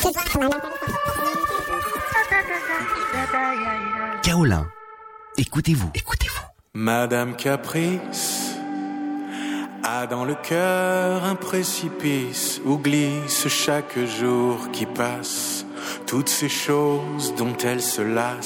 Kaolin, écoutez-vous. Madame Caprice a dans le cœur un précipice où glisse chaque jour qui passe toutes ces choses dont elle se lasse.